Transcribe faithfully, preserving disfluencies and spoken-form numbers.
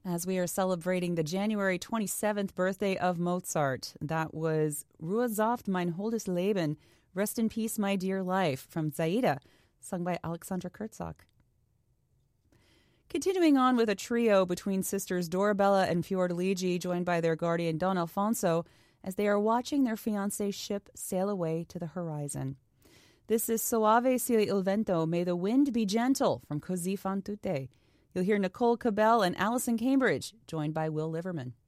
as we are celebrating the January twenty-seventh birthday of Mozart. That was Ruhe saft mein holdes Leben, Rest in Peace, My Dear Life, from Zaida, sung by Alexandra Kurtzak. Continuing on with a trio between sisters Dorabella and Fiordiligi, joined by their guardian Don Alfonso, as they are watching their fiancé's ship sail away to the horizon. This is Soave sia il vento, May the Wind Be Gentle, from Così fan tutte. You'll hear Nicole Cabell and Alison Cambridge, joined by Will Liverman.